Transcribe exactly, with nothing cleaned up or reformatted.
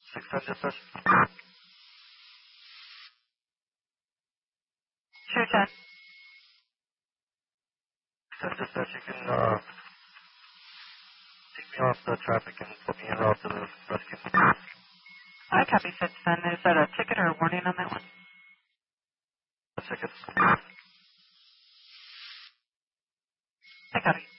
six ten dispatch. Two ten. six ten dispatch, you can uh, take me off the traffic and put me en route to the rescue. I copy six ten. Is that a ticket or a warning on that one? Tickets. I copy.